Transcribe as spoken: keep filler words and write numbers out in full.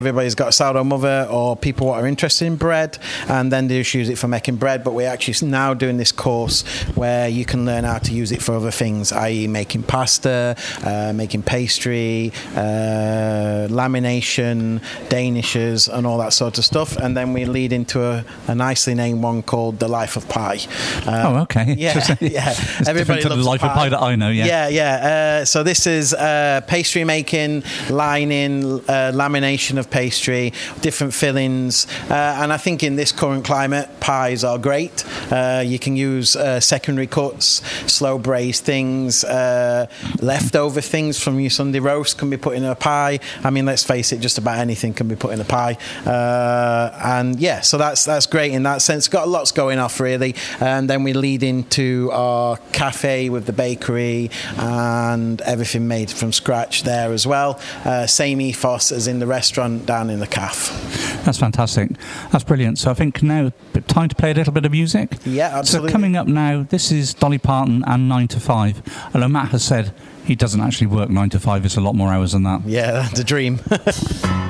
Everybody's got a sourdough mother or people what are interested in bread, and then they just use it for making bread. But we're actually now doing this course where you can learn how to use it for other things, that is making pasta, uh, making pastry, uh, lamination, danishes, and all that sort of stuff. And then we lead into a, a nicely named one called The Life of Pie. Uh, oh, okay. Yeah, yeah. It's Everybody loves the Life pie. of Pie that I know, yeah. Yeah, yeah. Uh, so this is uh, pastry making, lining, uh, lamination of pastry, different fillings, uh, and I think in this current climate, pies are great. Uh, you can use uh, secondary cuts, slow braised things, uh, leftover things from your Sunday roast can be put in a pie. I mean, let's face it, just about anything can be put in a pie. Uh, and yeah, so that's that's great in that sense. Got lots going off really, and then we lead into our cafe with the bakery and everything made from scratch there as well. Uh, same ethos as in the restaurant down in the cafe. That's fantastic. That's brilliant. So I think now time to play a little bit of music. Yeah, absolutely. So coming up now, this is Dolly Parton and nine to five. Although Matt has said he doesn't actually work nine to five, it's a lot more hours than that. Yeah, that's a dream.